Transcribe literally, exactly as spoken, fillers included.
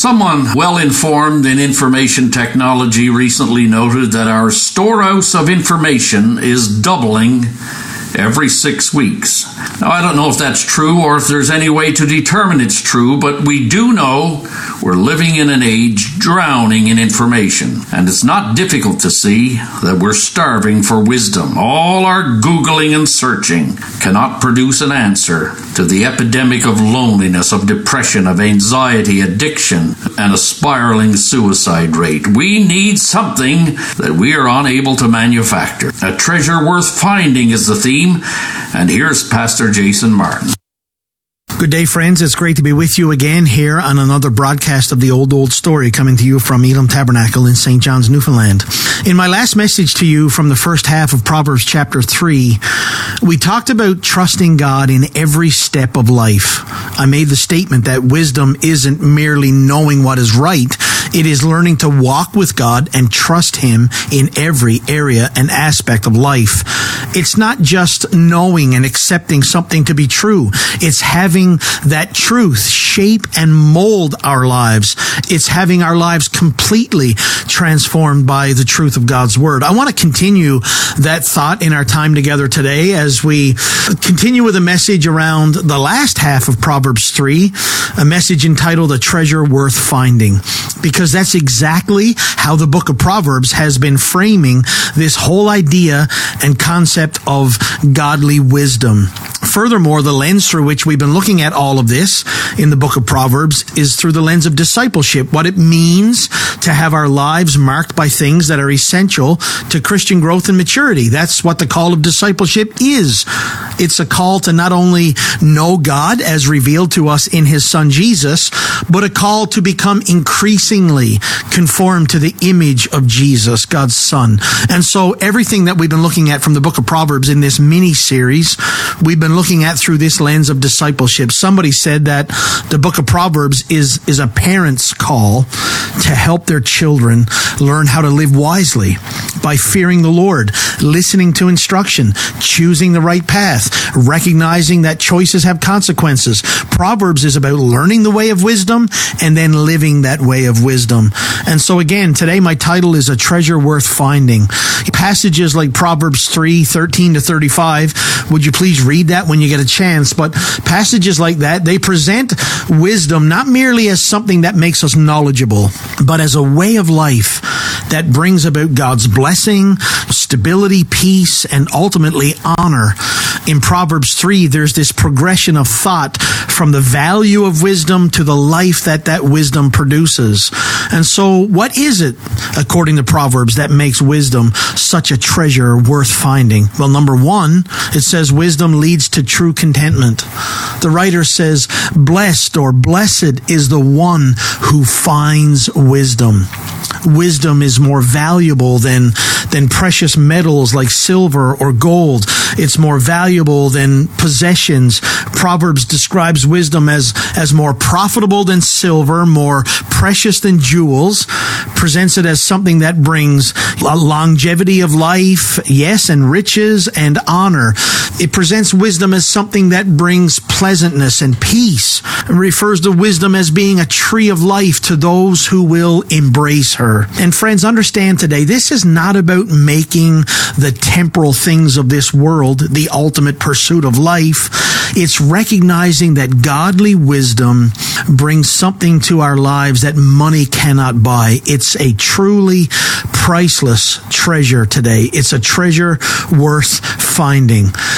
Someone well-informed in information technology recently noted that our storehouse of information is doubling every six weeks. Now, I don't know if that's true or if there's any way to determine it's true, but we do know we're living in an age drowning in information. And it's not difficult to see that we're starving for wisdom. All our Googling and searching cannot produce an answer to the epidemic of loneliness, of depression, of anxiety, addiction, and a spiraling suicide rate. We need something that we are unable to manufacture. A treasure worth finding is the theme. And here's Pastor Jason Martin. Good day, friends. It's great to be with you again here on another broadcast of the Old Old Story, coming to you from Elim Tabernacle in Saint John's, Newfoundland. In my last message to you from the first half of Proverbs chapter three, we talked about trusting God in every step of life. I made the statement that wisdom isn't merely knowing what is right. It is learning to walk with God and trust Him in every area and aspect of life. It's not just knowing and accepting something to be true. It's having that truth shape and mold our lives. It's having our lives completely transformed by the truth of God's Word. I want to continue that thought in our time together today as we continue with a message around the last half of Proverbs three, a message entitled A Treasure Worth Finding, because that's exactly how the book of Proverbs has been framing this whole idea and concept of godly wisdom. Furthermore, the lens through which we've been looking at all of this in the book of Proverbs is through the lens of discipleship, what it means to have our lives marked by things that are essential to Christian growth and maturity. That's what the call of discipleship is. It's a call to not only know God as revealed to us in His Son Jesus, but a call to become increasingly conformed to the image of Jesus, God's Son. And so everything that we've been looking at from the book of Proverbs in this mini-series, we've been looking at through this lens of discipleship. Somebody said that the book of Proverbs is, is a parent's call to help their children learn how to live wisely by fearing the Lord, listening to instruction, choosing the right path, recognizing that choices have consequences. Proverbs is about learning the way of wisdom and then living that way of wisdom. And so again, today my title is A Treasure Worth Finding. Passages like Proverbs three, thirteen to thirty-five, would you please read that when you get a chance? But passages like that, they present wisdom not merely as something that makes us knowledgeable, but as a way of life that brings about God's blessing, stability, peace, and ultimately honor. In Proverbs three, there's this progression of thought from the value of wisdom to the life that that wisdom produces. And so what is it, according to Proverbs, that makes wisdom such a treasure worth finding? Well, number one, it says wisdom leads to true contentment. The writer says, blessed or blessed is the one who finds wisdom. Wisdom is more valuable than, than precious metals like silver or gold. It's more valuable than possessions. Proverbs describes wisdom as, as more profitable than silver, more precious than jewels, presents it as something that brings longevity of life, yes, and riches and honor. It presents wisdom as something that brings pleasantness and peace. It refers to wisdom as being a tree of life to those who will embrace her. And friends, understand today, this is not about making the temporal things of this world the ultimate pursuit of life. It's recognizing that godly wisdom brings something to our lives that money cannot buy. It's a truly priceless treasure today. It's a treasure worth finding.